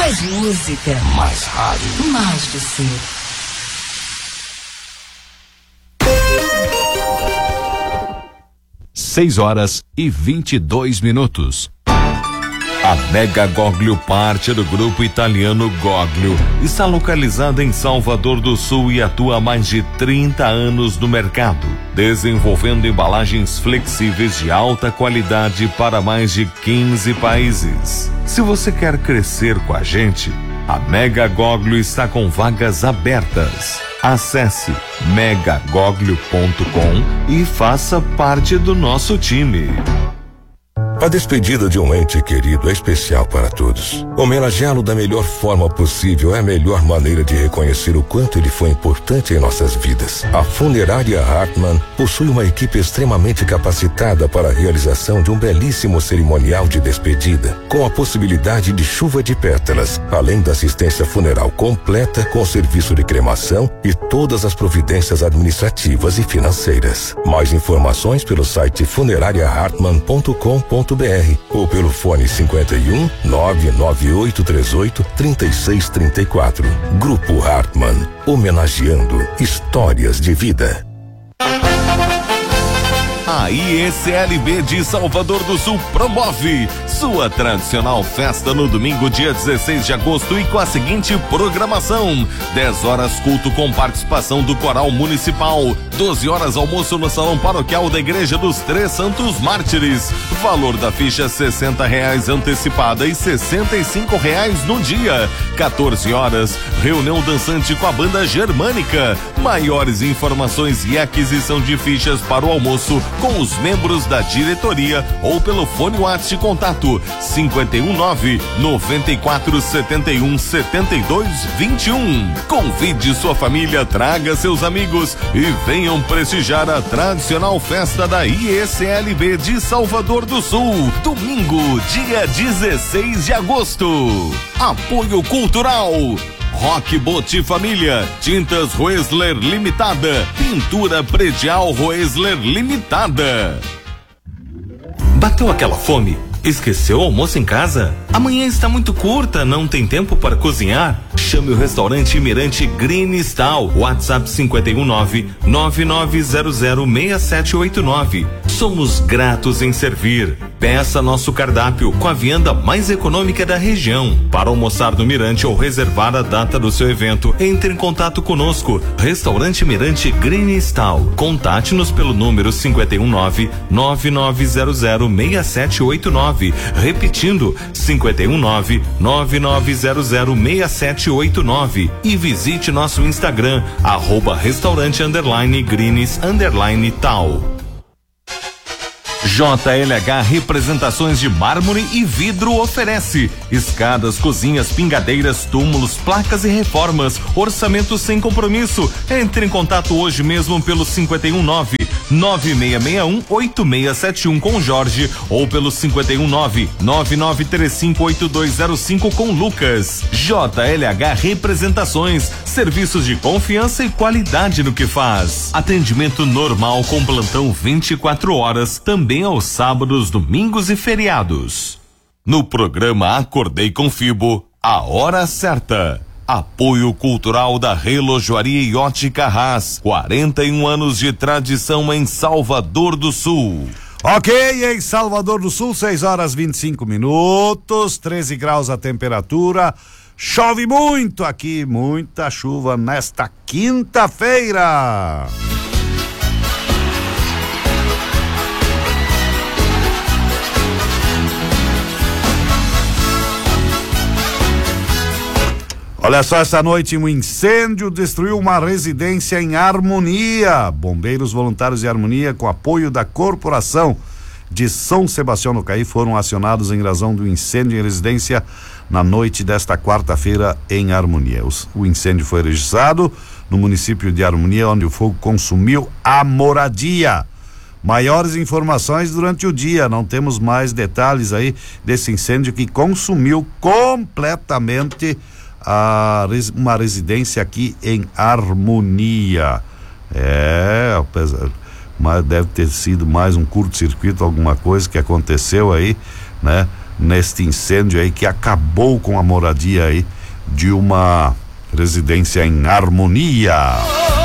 Mais música. Mais rádio. Mais você. Seis horas e 22 minutos. A Mega Goglio, parte do grupo italiano Goglio, está localizada em Salvador do Sul e atua há mais de 30 anos no mercado, desenvolvendo embalagens flexíveis de alta qualidade para mais de 15 países. Se você quer crescer com a gente, a Mega Goglio está com vagas abertas. Acesse megagoglio.com e faça parte do nosso time. A despedida de um ente querido é especial para todos. Homenageá-lo da melhor forma possível é a melhor maneira de reconhecer o quanto ele foi importante em nossas vidas. A Funerária Hartmann possui uma equipe extremamente capacitada para a realização de um belíssimo cerimonial de despedida, com a possibilidade de chuva de pétalas, além da assistência funeral completa com serviço de cremação e todas as providências administrativas e financeiras. Mais informações pelo site funerariahartmann.com.br ou pelo fone 51 99838 3634. Grupo Hartmann, homenageando histórias de vida. A IECLB de Salvador do Sul promove sua tradicional festa no domingo, dia 16 de agosto, e com a seguinte programação: 10 horas culto com participação do Coral Municipal, 12 horas almoço no Salão Paroquial da Igreja dos Três Santos Mártires. Valor da ficha R$60 antecipada e R$65 no dia. 14 horas, reunião dançante com a banda Germânica. Maiores informações e aquisição de fichas para o almoço com os membros da diretoria ou pelo fone WhatsApp de contato 519-9471-7221. Convide sua família, traga seus amigos e venham prestigiar a tradicional festa da IECLB de Salvador do Sul, domingo, dia 16 de agosto. Apoio cultural: Rock Boti Família, Tintas Roesler Limitada, Pintura Predial Roesler Limitada. Bateu aquela fome? Esqueceu o almoço em casa? Amanhã está muito curta, não tem tempo para cozinhar? Chame o restaurante Mirante Green Style. WhatsApp 519-9900-6789. Somos gratos em servir. Peça nosso cardápio com a vianda mais econômica da região. Para almoçar no Mirante ou reservar a data do seu evento, entre em contato conosco. Restaurante Mirante Green Style. Contate-nos pelo número 519-9900-6789. Repetindo, 519-9900-6789. E visite nosso Instagram, @restaurante_greens_tal. JLH Representações de Mármore e Vidro oferece escadas, cozinhas, pingadeiras, túmulos, placas e reformas. Orçamento sem compromisso. Entre em contato hoje mesmo pelo 519-9661-8671 com Jorge ou pelo 519-9935-8205 com Lucas. JLH Representações, serviços de confiança e qualidade no que faz. Atendimento normal com plantão 24 horas, também aos sábados, domingos e feriados. No programa Acordei com Fibo, a hora certa. Apoio cultural da Relojoaria e Ótica Haas, 41 anos de tradição em Salvador do Sul. Ok, em Salvador do Sul, 6 horas 25 minutos, 13 graus a temperatura. Chove muito aqui, muita chuva nesta quinta-feira. Olha só, essa noite um incêndio destruiu uma residência em Harmonia. Bombeiros voluntários de Harmonia, com apoio da Corporação de São Sebastião do Caí, foram acionados em razão do incêndio em residência na noite desta quarta-feira em Harmonia. O incêndio foi registrado no município de Harmonia, onde o fogo consumiu a moradia. Maiores informações durante o dia, não temos mais detalhes aí desse incêndio que consumiu completamente uma residência aqui em Harmonia. Mas deve ter sido mais um curto-circuito, alguma coisa que aconteceu aí, né? neste incêndio aí que acabou com a moradia aí de uma residência em Harmonia.